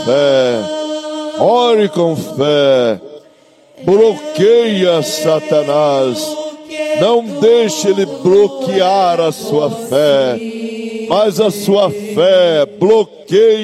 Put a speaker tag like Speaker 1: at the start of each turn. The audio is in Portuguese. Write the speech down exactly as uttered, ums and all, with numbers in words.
Speaker 1: fé. Ore com fé. Bloqueia Satanás. Não deixe ele bloquear a sua fé, mas a sua fé bloqueia